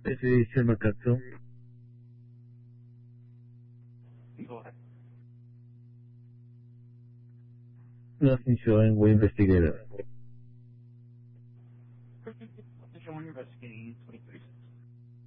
This is Shimakatsu. Go ahead. Nothing showing. We investigated. What's the show you're investigating? 23.